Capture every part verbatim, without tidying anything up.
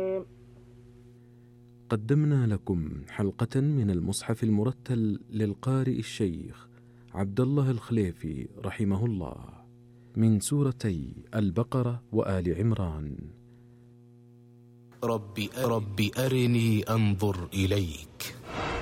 قدمنا لكم حلقة من المصحف المرتل للقارئ الشيخ عبد الله الخليفي رحمه الله من سورتي البقرة وآل عمران. رب, رب أرني أنظر إليك.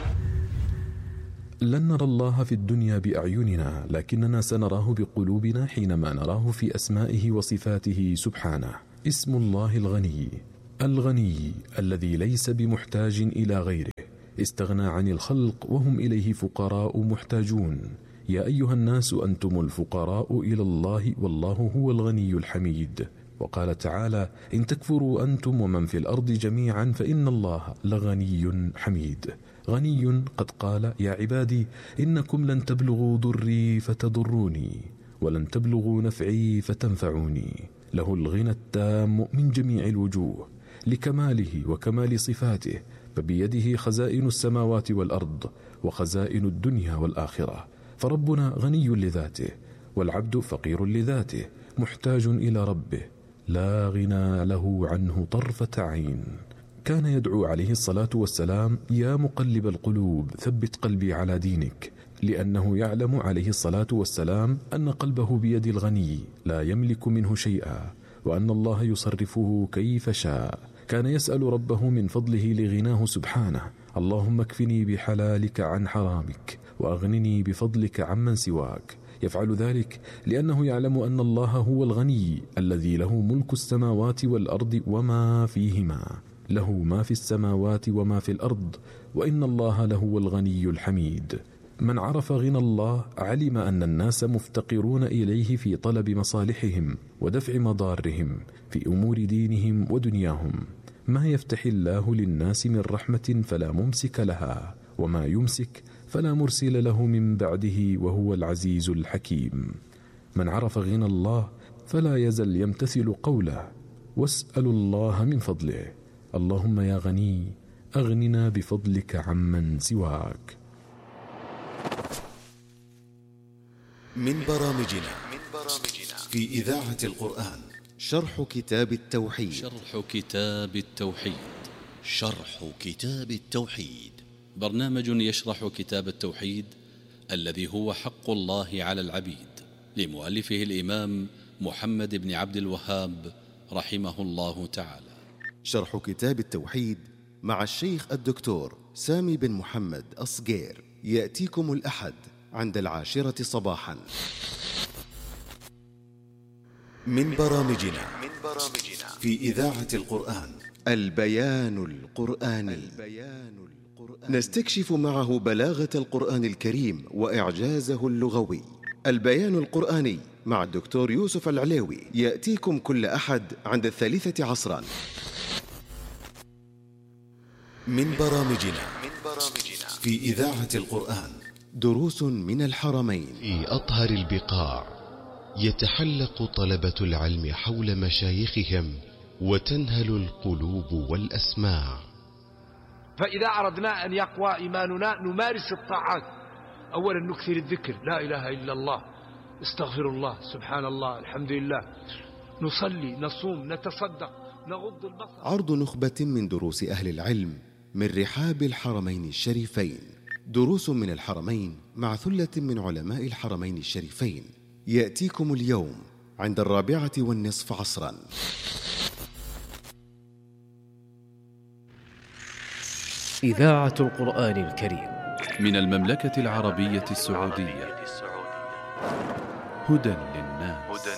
لن نرى الله في الدنيا بأعيننا، لكننا سنراه بقلوبنا حينما نراه في أسمائه وصفاته سبحانه. اسم الله الغني، الغني الذي ليس بمحتاج إلى غيره، استغنى عن الخلق وهم إليه فقراء محتاجون. يا أيها الناس أنتم الفقراء إلى الله والله هو الغني الحميد. وقال تعالى: إن تكفروا أنتم ومن في الأرض جميعا فإن الله لغني حميد. غني قد قال: يا عبادي إنكم لن تبلغوا ضري فتضروني ولن تبلغوا نفعي فتنفعوني. له الغنى التام من جميع الوجوه لكماله وكمال صفاته، فبيده خزائن السماوات والأرض وخزائن الدنيا والآخرة. فربنا غني لذاته، والعبد فقير لذاته محتاج إلى ربه لا غنى له عنه طرفة عين. كان يدعو عليه الصلاة والسلام: يا مقلب القلوب ثبت قلبي على دينك، لأنه يعلم عليه الصلاة والسلام أن قلبه بيد الغني لا يملك منه شيئا، وأن الله يصرفه كيف شاء. كان يسأل ربه من فضله لغناه سبحانه: اللهم اكفني بحلالك عن حرامك وأغنني بفضلك عمن سواك. يفعل ذلك لأنه يعلم أن الله هو الغني الذي له ملك السماوات والأرض وما فيهما، له ما في السماوات وما في الأرض، وإن الله لهو الغني الحميد. من عرف غنى الله علم أن الناس مفتقرون إليه في طلب مصالحهم ودفع مضارهم في أمور دينهم ودنياهم. ما يفتح الله للناس من رحمة فلا ممسك لها، وما يمسك فلا مرسل له من بعده، وهو العزيز الحكيم. من عرف غنى الله فلا يزل يمتثل قوله: واسألوا الله من فضله. اللهم يا غني أغننا بفضلك عمن سواك. من برامجنا في إذاعة القرآن شرح كتاب التوحيد. شرح كتاب التوحيد شرح كتاب التوحيد برنامج يشرح كتاب التوحيد الذي هو حق الله على العبيد، لمؤلفه الإمام محمد بن عبد الوهاب رحمه الله تعالى. شرح كتاب التوحيد مع الشيخ الدكتور سامي بن محمد الصقير، يأتيكم الأحد عند العاشرة صباحا. من برامجنا في إذاعة القرآن البيان القرآني. نستكشف معه بلاغة القرآن الكريم وإعجازه اللغوي. البيان القرآني مع الدكتور يوسف العليوي يأتيكم كل أحد عند الثالثة عصرا. من برامجنا في إذاعة القرآن دروس من الحرمين. في أطهر البقاع يتحلق طلبة العلم حول مشايخهم وتنهل القلوب والأسماع. فإذا أردنا أن يقوى إيماننا نمارس الطاعات. أولا نكثر الذكر، لا إله إلا الله، استغفر الله، سبحان الله، الحمد لله، نصلي، نصوم، نتصدق، نغض البصر. عرض نخبة من دروس أهل العلم من رحاب الحرمين الشريفين. دروس من الحرمين مع ثلة من علماء الحرمين الشريفين يأتيكم اليوم عند الرابعة والنصف عصرا. إذاعة القرآن الكريم من المملكة العربية السعودية. هدى للناس.